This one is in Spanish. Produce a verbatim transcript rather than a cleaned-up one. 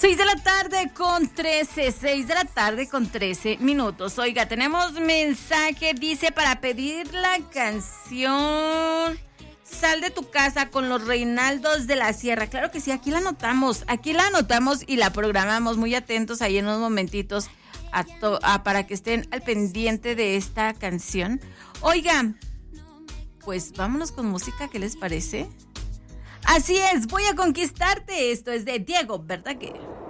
seis de la tarde con trece, seis de la tarde con trece minutos. Oiga, tenemos mensaje, dice, para pedir la canción Sal de tu casa con los Reinaldos de la Sierra. Claro que sí, aquí la anotamos, aquí la anotamos y la programamos. Muy atentos ahí en unos momentitos a to- a, para que estén al pendiente de esta canción. Oiga, pues vámonos con música, ¿qué les parece? Así es, voy a conquistarte. Esto es de Diego Verdaguer.